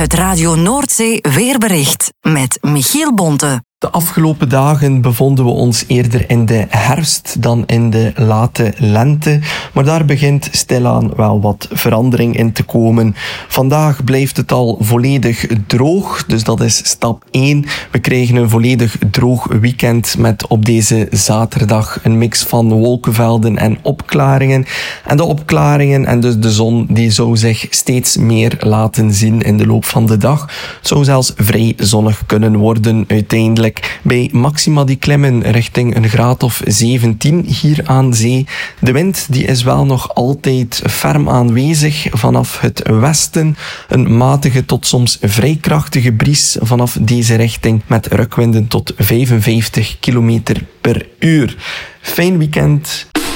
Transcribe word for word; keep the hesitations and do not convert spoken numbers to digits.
Het Radio Noordzee weerbericht met Michiel Bonte. De afgelopen dagen bevonden we ons eerder in de herfst dan in de late lente. Maar daar begint stilaan wel wat verandering in te komen. Vandaag blijft het al volledig droog, dus dat is stap één. We krijgen een volledig droog weekend met op deze zaterdag een mix van wolkenvelden en opklaringen. En de opklaringen en dus de zon die zou zich steeds meer laten zien in de loop van de dag. Het zou zelfs vrij zonnig kunnen worden uiteindelijk. Bij maxima die klimmen richting een graad of zeventien hier aan zee. De wind die is wel nog altijd ferm aanwezig vanaf het westen. Een matige tot soms vrij krachtige bries vanaf deze richting met rukwinden tot vijfenvijftig kilometer per uur. Fijn weekend.